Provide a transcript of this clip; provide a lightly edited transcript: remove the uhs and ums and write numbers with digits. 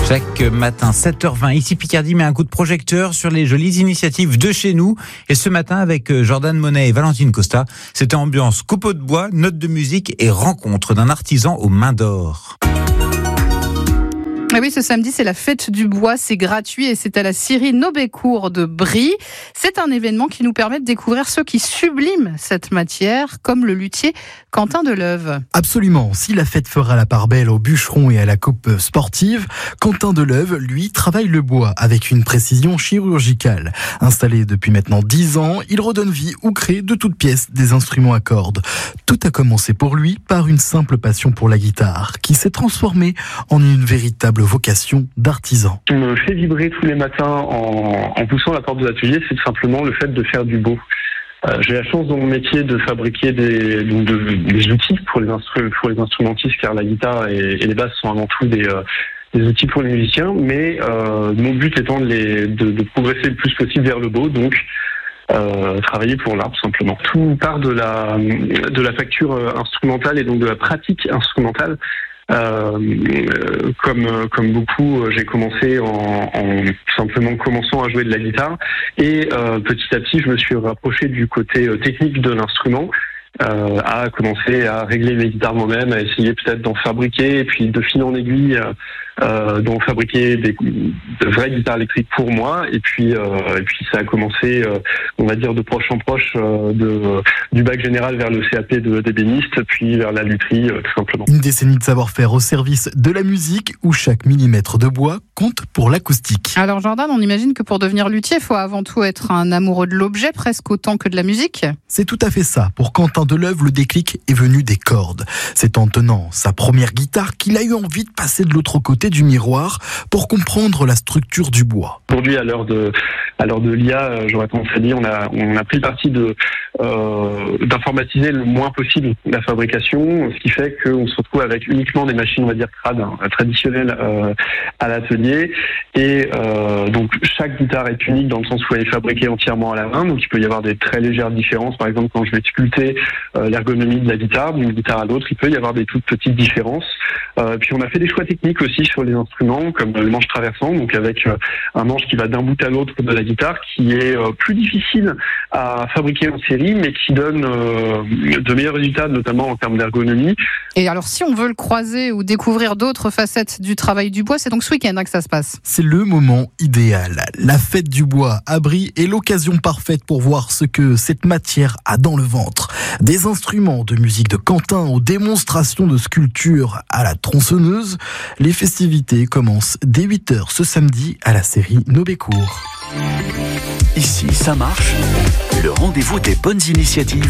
Chaque matin, 7h20, ici Picardie met un coup de projecteur sur les jolies initiatives de chez nous. Et ce matin, avec Jordan Monet et Valentine Costa, c'était ambiance copeaux de bois, notes de musique et rencontre d'un artisan aux mains d'or. Et oui, ce samedi, c'est la fête du bois, c'est gratuit et c'est à la scierie Nobécourt de Brie. C'est un événement qui nous permet de découvrir ceux qui subliment cette matière, comme le luthier Quentin Deleuve. Absolument, si la fête fera la part belle aux bûcherons et à la coupe sportive, Quentin Deleuve, lui, travaille le bois avec une précision chirurgicale. Installé depuis maintenant 10 ans, il redonne vie ou crée de toutes pièces des instruments à cordes. Tout a commencé pour lui par une simple passion pour la guitare, qui s'est transformée en une véritable vocation d'artisan. Ce qui me fait vibrer tous les matins en poussant la porte de l'atelier, c'est simplement le fait de faire du beau. J'ai la chance dans mon métier de fabriquer des outils pour les instrumentistes, car la guitare et les basses sont avant tout des outils pour les musiciens, mais mon but étant de progresser le plus possible vers le beau, donc travailler pour l'art tout simplement. Tout part de la facture instrumentale et donc de la pratique instrumentale. Comme beaucoup, j'ai commencé en simplement commençant à jouer de la guitare et petit à petit je me suis rapproché du côté technique de l'instrument, à commencer à régler mes guitares moi-même, à essayer peut-être d'en fabriquer et puis de fil en aiguille d'en fabriquer de vraies guitares électriques pour moi et puis ça a commencé on va dire de proche en proche du bac général vers le CAP d'ébéniste puis vers la lutherie tout simplement. Une décennie de savoir-faire au service de la musique où chaque millimètre de bois compte pour l'acoustique. Alors Jordan, on imagine que pour devenir luthier, il faut avant tout être un amoureux de l'objet presque autant que de la musique. C'est tout à fait ça. Pour Quentin Deleuve, le déclic est venu des cordes. C'est en tenant sa première guitare qu'il a eu envie de passer de l'autre côté du miroir pour comprendre la structure du bois. Aujourd'hui, à l'heure de l'IA, j'aurais tendance à dire, on a pris le parti d'informatiser le moins possible la fabrication, ce qui fait qu'on se retrouve avec uniquement des machines, on va dire crades, traditionnelles à l'atelier. Et donc chaque guitare est unique dans le sens où elle est fabriquée entièrement à la main. Donc il peut y avoir des très légères différences. Par exemple, quand je vais sculpter l'ergonomie de la guitare, d'une guitare à l'autre, il peut y avoir des toutes petites différences. Puis on a fait des choix techniques aussi sur les instruments, comme le manche traversant, donc avec un manche qui va d'un bout à l'autre de la guitare, qui est plus difficile à fabriquer en série, mais qui donne de meilleurs résultats, notamment en termes d'ergonomie. Et alors, si on veut le croiser ou découvrir d'autres facettes du travail du bois, c'est donc ce week-end que ça se passe. C'est le moment idéal. La fête du bois à Brie est l'occasion parfaite pour voir ce que cette matière a dans le ventre. Des instruments de musique de Quentin aux démonstrations de sculpture à la tronçonneuse, les festivités commencent dès 8h ce samedi à la scierie Nobécourt. Ici, ça marche. Le rendez-vous des bonnes initiatives